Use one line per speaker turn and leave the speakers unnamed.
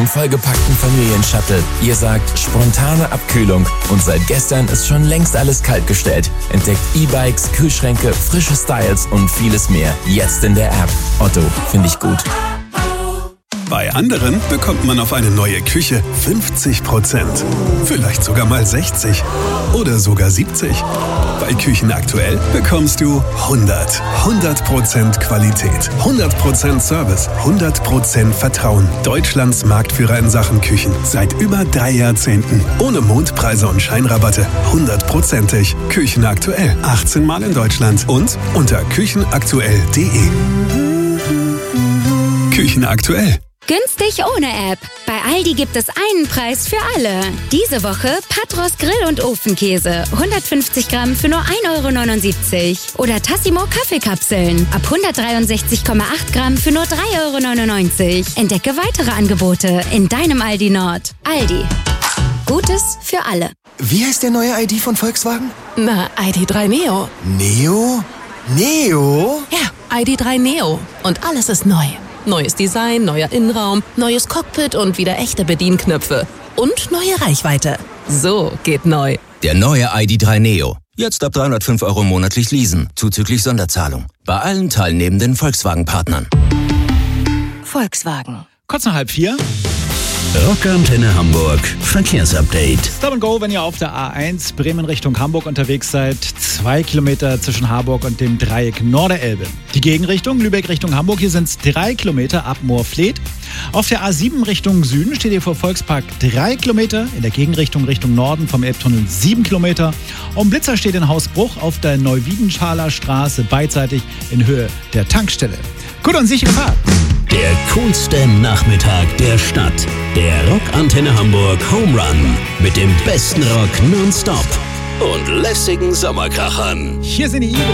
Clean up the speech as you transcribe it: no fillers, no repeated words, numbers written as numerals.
vollgepackten Familienshuttle. Ihr sagt spontane Abkühlung und seit gestern ist schon längst alles kaltgestellt. Entdeckt E-Bikes, Kühlschränke, frische Styles und vieles mehr. Jetzt in der App. Otto, finde ich gut.
Bei anderen bekommt man auf eine neue Küche 50%. Vielleicht sogar mal 60 oder sogar 70. Bei Küchen aktuell bekommst du 100% Qualität, 100% Service, 100% Vertrauen. Deutschlands Marktführer in Sachen Küchen. Seit über 3 Jahrzehnten. Ohne Mondpreise und Scheinrabatte. 100%ig. Küchen aktuell. 18 Mal in Deutschland und unter küchenaktuell.de. Küchen aktuell.
Günstig ohne App. Bei Aldi gibt es einen Preis für alle. Diese Woche Patros Grill- und Ofenkäse. 150 Gramm für nur 1,79 €. Oder Tassimo Kaffeekapseln. Ab 163,8 Gramm für nur 3,99 €. Entdecke weitere Angebote in deinem Aldi Nord. Aldi. Gutes für alle.
Wie heißt der neue ID von Volkswagen?
Na, ID.3 Neo.
Neo? Neo?
Ja, ID.3 Neo. Und alles ist neu. Neues Design, neuer Innenraum, neues Cockpit und wieder echte Bedienknöpfe. Und neue Reichweite. So geht neu.
Der neue ID.3 Neo. Jetzt ab 305 € monatlich leasen, zuzüglich Sonderzahlung. Bei allen teilnehmenden Volkswagen-Partnern.
Volkswagen.
Kurz nach 3:30.
Rockantenne Hamburg Verkehrsupdate.
Stop and Go, wenn ihr auf der A1 Bremen Richtung Hamburg unterwegs seid. 2 Kilometer zwischen Harburg und dem Dreieck Norderelbe. Die Gegenrichtung, Lübeck Richtung Hamburg, hier sind es 3 Kilometer ab Moorfleet. Auf der A7 Richtung Süden steht ihr vor Volkspark 3 Kilometer. In der Gegenrichtung Richtung Norden vom Elbtunnel 7 Kilometer. Und Blitzer steht in Hausbruch auf der Neuwiedenschaler Straße beidseitig in Höhe der Tankstelle. Gut und sichere Fahrt.
Der coolste Nachmittag der Stadt. Der Rockantenne Hamburg Home Run. Mit dem besten Rock nonstop und lässigen Sommerkrachern.
Hier sind die